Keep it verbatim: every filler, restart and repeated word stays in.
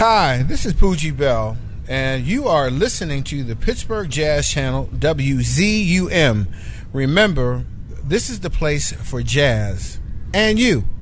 Hi, this is Poogie Bell, and you are listening to the Pittsburgh Jazz Channel, W Z U M. Remember, this is the place for jazz and you.